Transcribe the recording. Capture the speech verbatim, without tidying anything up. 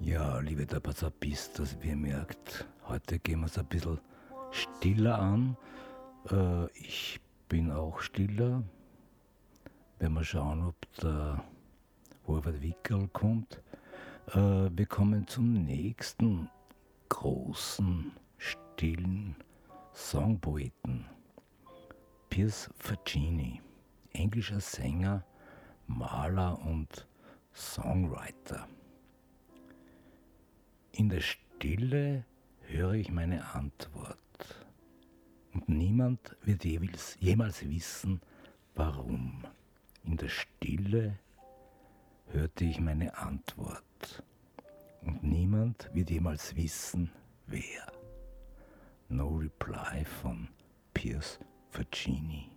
Ja, liebe Tapazapis, wie ihr merkt, heute gehen wir es ein bisschen stiller an. Äh, ich bin auch stiller. Wenn wir schauen, ob der Horvath Wickerl kommt. Äh, wir kommen zum nächsten großen, stillen Songpoeten. Piers Faggini, englischer Sänger, Maler und Songwriter. In der Stille höre ich meine Antwort und niemand wird jemals wissen, warum. In der Stille hörte ich meine Antwort und niemand wird jemals wissen, wer. No Reply von Piers Faggini.